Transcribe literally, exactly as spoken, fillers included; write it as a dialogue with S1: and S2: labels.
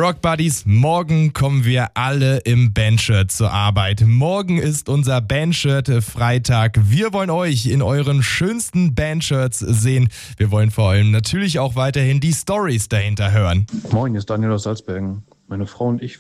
S1: Rock Buddies, morgen kommen wir alle im Bandshirt zur Arbeit. Morgen ist unser Bandshirt-Freitag. Wir wollen euch in euren schönsten Bandshirts sehen. Wir wollen vor allem natürlich auch weiterhin die Stories dahinter hören.
S2: Moin, hier ist Daniel aus Salzbergen. Meine Frau und ich